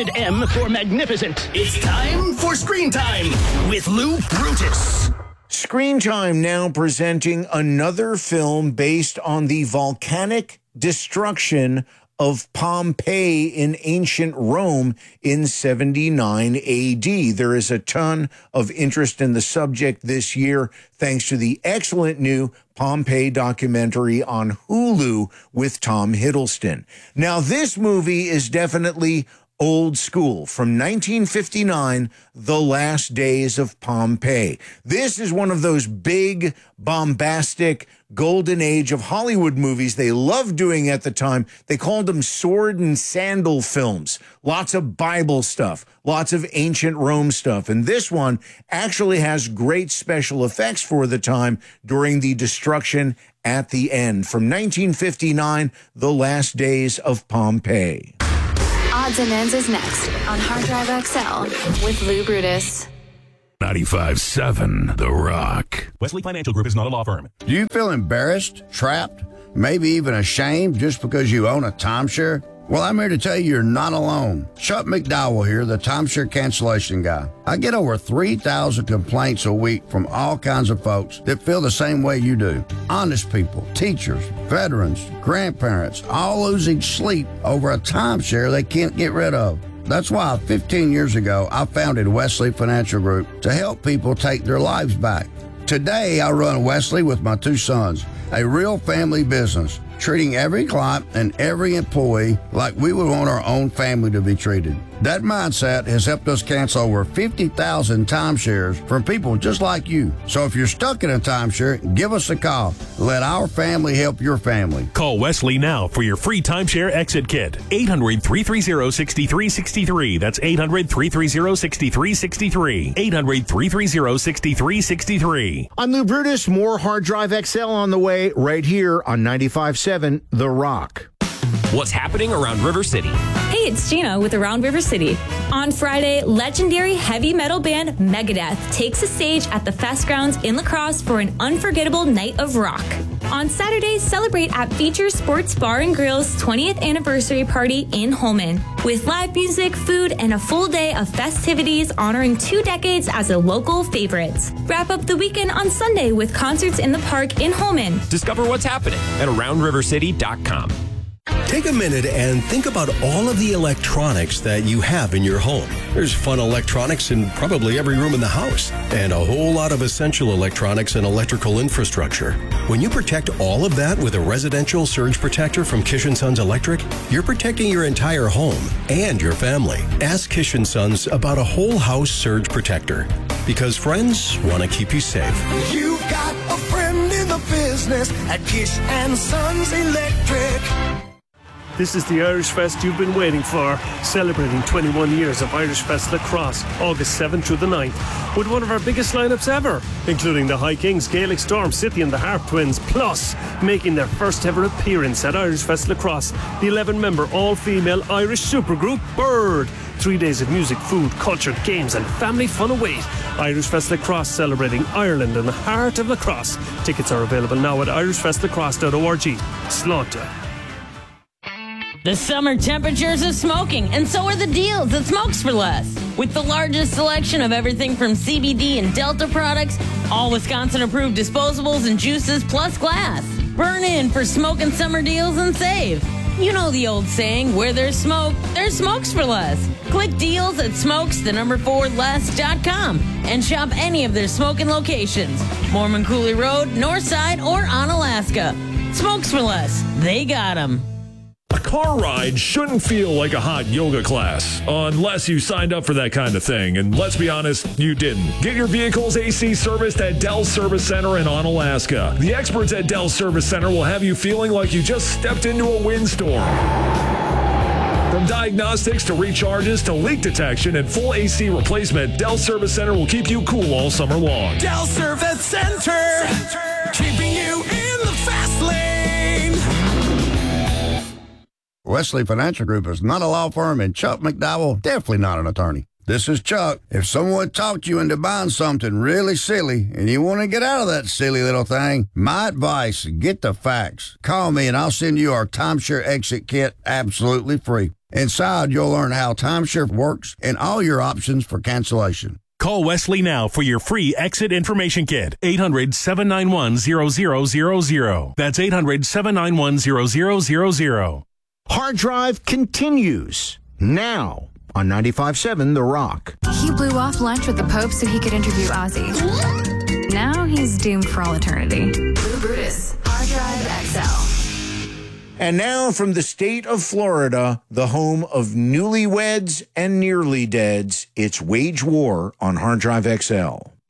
Rated M for magnificent. It's time for Screen Time with Lou Brutus. Screen Time now presenting another film based on the volcanic destruction of Pompeii in ancient Rome in 79 AD. There is a ton of interest in the subject this year thanks to the excellent new Pompeii documentary on Hulu with Tom Hiddleston. Now, this movie is definitely old school. From 1959, The Last Days of Pompeii. This is one of those big, bombastic, golden age of Hollywood movies they loved doing at the time. They called them sword and sandal films. Lots of Bible stuff, lots of ancient Rome stuff. And this one actually has great special effects for the time during the destruction at the end. From 1959, The Last Days of Pompeii. Odds and Ends is next on Hard Drive XL with Lou Brutus. 95.7 The Rock. Wesley Financial Group is not a law firm. Do you feel embarrassed, trapped, maybe even ashamed just because you own a timeshare? Well, I'm here to tell you you're not alone. Chuck McDowell here, the timeshare cancellation guy. I get over 3,000 complaints a week from all kinds of folks that feel the same way you do. Honest people, teachers, veterans, grandparents, all losing sleep over a timeshare they can't get rid of. That's why 15 years ago, I founded Wesley Financial Group to help people take their lives back. Today, I run Wesley with my two sons, a real family business, treating every client and every employee like we would want our own family to be treated. That mindset has helped us cancel over 50,000 timeshares from people just like you. So if you're stuck in a timeshare, give us a call. Let our family help your family. Call Wesley now for your free timeshare exit kit. 800-330-6363. That's 800-330-6363. 800-330-6363. I'm Lou Brutus. More Hard Drive XL on the way right here on 95.7 The Rock. What's happening around River City? Hey, it's Gina with Around River City. On Friday, legendary heavy metal band Megadeth takes the stage at the Fest Grounds in La Crosse for an unforgettable night of rock. On Saturday, celebrate at Feature Sports Bar and Grill's 20th anniversary party in Holmen with live music, food, and a full day of festivities honoring 2 decades as a local favorites. Wrap up the weekend on Sunday with concerts in the park in Holmen. Discover what's happening at AroundRiverCity.com. Take a minute and think about all of the electronics that you have in your home. There's fun electronics in probably every room in the house, and a whole lot of essential electronics and electrical infrastructure. When you protect all of that with a residential surge protector from Kish & Sons Electric, you're protecting your entire home and your family. Ask Kish & Sons about a whole house surge protector, because friends want to keep you safe. You got a friend in the business at Kish & Sons Electric. This is the Irish Fest you've been waiting for, celebrating 21 years of Irish Fest La Crosse, August 7th through the 9th, with one of our biggest lineups ever, including the High Kings, Gaelic Storm, City and the Harp Twins, plus making their first ever appearance at Irish Fest La Crosse, the 11-member all-female Irish supergroup Bird. 3 days of music, food, culture, games and family fun await. Irish Fest La Crosse, celebrating Ireland in the heart of La Crosse. Tickets are available now at irishfestlacrosse.org. Slaughter. The summer temperatures are smoking, and so are the deals at Smokes for Less. With the largest selection of everything from CBD and Delta products, all Wisconsin-approved disposables and juices, plus glass. Burn in for smoking summer deals and save. You know the old saying, where there's smoke, there's Smokes for Less. Click deals at smokes4less.com and shop any of their smoking locations. Mormon Cooley Road, Northside, or on Alaska. Smokes for Less. They got 'em. A car ride shouldn't feel like a hot yoga class, unless you signed up for that kind of thing, and let's be honest, you didn't. Get your vehicle's AC serviced at Dell Service Center in Onalaska. The experts at Dell Service Center will have you feeling like you just stepped into a windstorm. From diagnostics to recharges to leak detection and full AC replacement, Dell Service Center will keep you cool all summer long. Dell Service Center. Keeping you in the fast lane. Wesley Financial Group is not a law firm, and Chuck McDowell, definitely not an attorney. This is Chuck. If someone talked you into buying something really silly and you want to get out of that silly little thing, my advice, get the facts. Call me and I'll send you our timeshare exit kit absolutely free. Inside, you'll learn how timeshare works and all your options for cancellation. Call Wesley now for your free exit information kit. 800-791-0000. That's 800-791-0000. Hard Drive continues now on 95.7 The Rock. He blew off lunch with the Pope so he could interview Ozzy. Now he's doomed for all eternity. Lou Brutus, Hard Drive XL. And now from the state of Florida, the home of newlyweds and nearly deads, it's Wage War on Hard Drive XL.